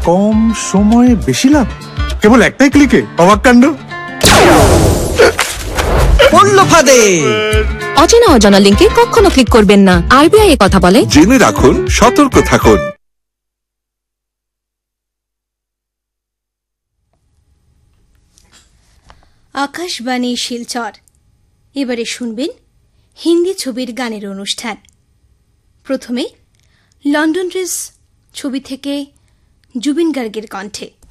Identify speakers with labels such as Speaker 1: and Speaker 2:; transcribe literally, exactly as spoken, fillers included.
Speaker 1: কম সময়ে বেশি লাভ, কেবল একটাই ক্লিকে অবাক কাণ্ড।
Speaker 2: পড়লো ফাঁদে।
Speaker 3: অচেনা অজানা লিঙ্কে কখনো ক্লিক করবেন না। আরবিআই এ কথা বলে।
Speaker 4: জেনে রাখুন, সতর্ক থাকুন।
Speaker 5: আকাশবাণী শিলচর। এবারে শুনবেন হিন্দি ছবির গানের অনুষ্ঠান। প্রথমে লন্ডন ব্রিজ ছবি থেকে জুবিন গার্গের কণ্ঠে।